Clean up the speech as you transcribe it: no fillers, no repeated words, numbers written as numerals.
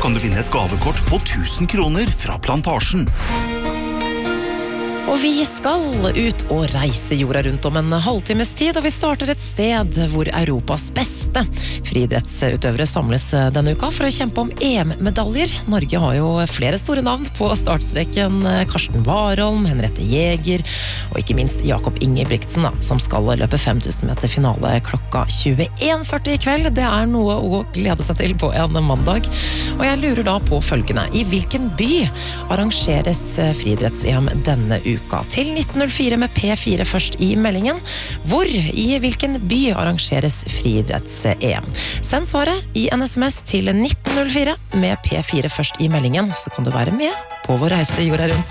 kan du vinne et gavekort på 1000 kroner fra Plantasjen. Og vi skal ut og reise jorda rundt om en halvtimes tid, og vi starter et sted hvor Europas beste friidrettsutøvere samles denne uka for å kjempe om EM-medaljer. Norge har jo flere store navn på startstreken. Karsten Warholm, Henriette Jäger, og ikke minst Jakob Ingebrigtsen, som skal løpe 5000 meter finale klokka 21:40 i kveld. Det er noe å glede seg til på en mandag. Og jeg lurer da på følgende: I hvilken by arrangeres friidretts-EM denne uka? Til 1904 med P4 først i meldingen. Hvor i hvilken by arrangeres friidretts-EM? Send svaret i en SMS til 1904 med P4 først i meldingen, så kan du være med på vår reise jorda rundt.